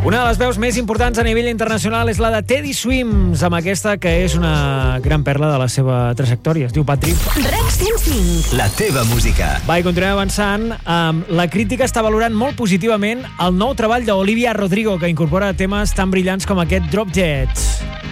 Una de les veus més importants a nivell internacional és la de Teddy Swims, amb aquesta que és una gran perla de la seva trajectòria. Es diu Patrick. REC 105. La teva música. Va, i continuem avançant. La crítica està valorant molt positivament el nou treball d'Olivia Rodrigo, que incorpora temes tan brillants com aquest Drop Dead.